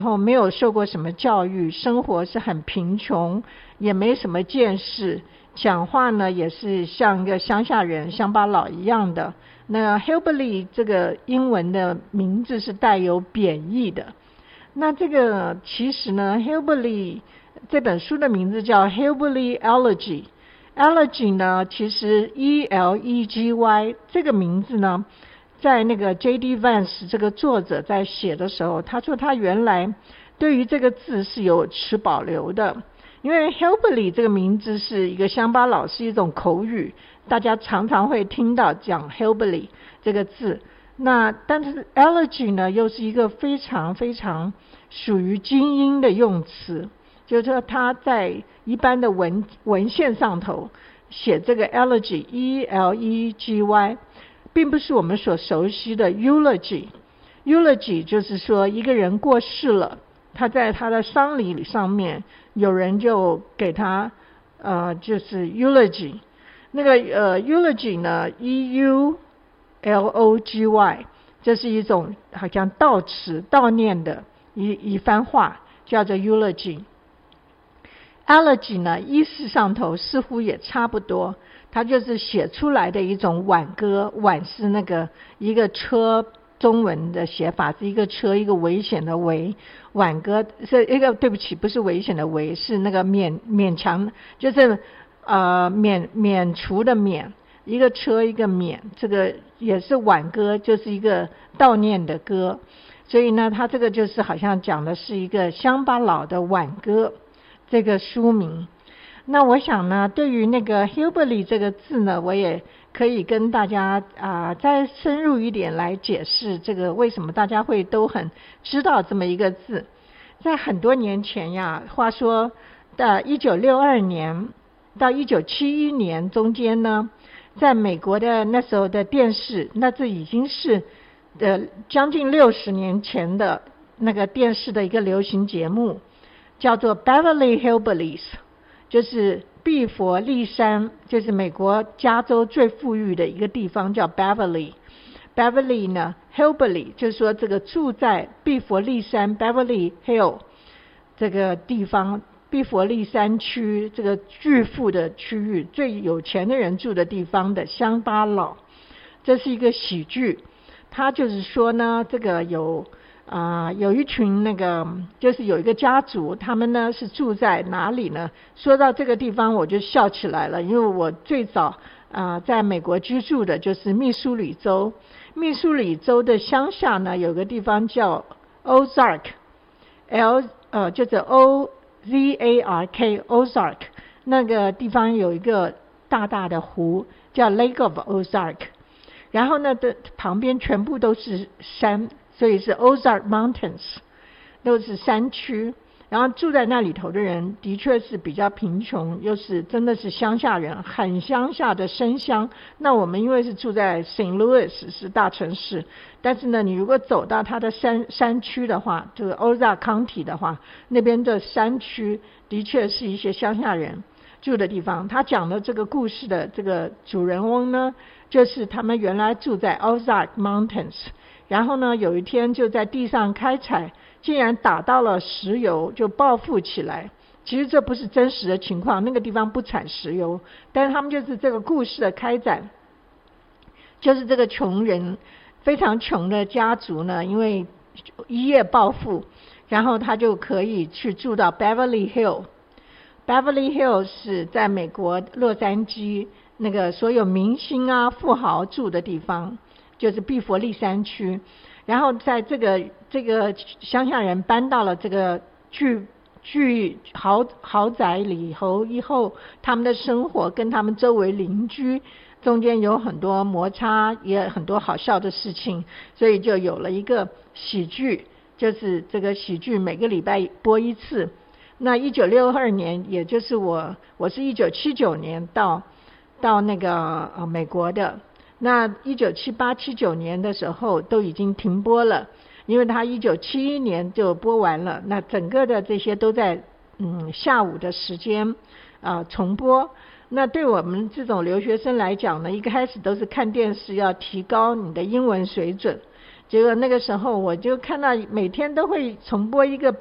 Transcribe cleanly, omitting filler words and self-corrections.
然后没有受过什么教育，生活是很贫穷，也没什么见识，讲话呢也是像一个乡下人乡巴佬一样的。那 Hillbilly 这个英文的名字是带有贬义的。那这个其实呢 Hillbilly 这本书的名字叫 Hillbilly Elegy。 Elegy 呢其实 ELEGY 这个名字呢，在那个 J.D. Vance 这个作者在写的时候，他说他原来对于这个字是有持保留的。因为 Hillbilly 这个名字是一个乡巴佬，是一种口语，大家常常会听到讲 Hillbilly 这个字。那但是 Elegy 呢又是一个非常非常属于精英的用词，就是说他在一般的文献上头写这个 Elegy ELEGY，并不是我们所熟悉的 eulogy。eulogy 就是说一个人过世了，他在他的丧礼上面，有人就给他就是 eulogy。那个eulogy 呢 EULOGY， 这是一种好像悼词悼念的一番话，叫做 eulogy。elegy 呢意思上头似乎也差不多，它就是写出来的一种挽歌。挽是那个一个车，中文的写法是一个车一个危险的危，挽歌是一个，对不起，不是危险的危，是那个勉强，就是免除的免，一个车一个免，这个也是挽歌，就是一个悼念的歌。所以呢他这个就是好像讲的是一个乡巴佬的挽歌这个书名。那我想呢，对于那个 Hillbilly 这个字呢，我也可以跟大家再深入一点来解释这个为什么大家会都很知道这么一个字。在很多年前呀，话说在1962年到1971年中间呢，在美国的那时候的电视，那这已经是将近60年前的那个电视的一个流行节目，叫做 Beverly Hillbillies， 就是毕佛利山，就是美国加州最富裕的一个地方叫 Beverly 呢 Hillbilly 就是说这个住在毕佛利山 Beverly Hill 这个地方，毕佛利山区这个巨富的区域，最有钱的人住的地方的乡巴佬。这是一个喜剧，他就是说呢，这个有一群那个就是有一个家族，他们呢是住在哪里呢？说到这个地方我就笑起来了，因为我最早在美国居住的就是密苏里州。密苏里州的乡下呢有个地方叫 Ozark， 就是 OZARK Ozark， 那个地方有一个大大的湖叫 Lake of Ozark， 然后呢的旁边全部都是山，所以是 Ozark Mountains， 都是山区。然后住在那里头的人的确是比较贫穷，又是真的是乡下人，很乡下的深乡。那我们因为是住在 St. Louis 是大城市，但是呢你如果走到它的山区的话，这个 Ozark County 的话，那边的山区的确是一些乡下人住的地方。他讲的这个故事的这个主人翁呢，就是他们原来住在 Ozark Mountains， 然后呢有一天就在地上开采，竟然打到了石油，就报复起来。其实这不是真实的情况，那个地方不产石油，但是他们就是这个故事的开展，就是这个穷人非常穷的家族呢，因为一夜暴富，然后他就可以去住到 Beverly Hill。Beverly Hill 是在美国洛杉矶那个所有明星富豪住的地方，就是毕佛利山区。然后在这个乡下人搬到了这个豪宅里以后，他们的生活跟他们周围邻居中间有很多摩擦，也很多好笑的事情，所以就有了一个喜剧，就是这个喜剧每个礼拜播一次。那1962年，也就是我是1979年到那个美国的。那1978、79年的时候都已经停播了，因为他1971年就播完了。那整个的这些都在下午的时间重播。那对我们这种留学生来讲呢，一开始都是看电视要提高你的英文水准， 结果那个时候我就看到每天都会重播一个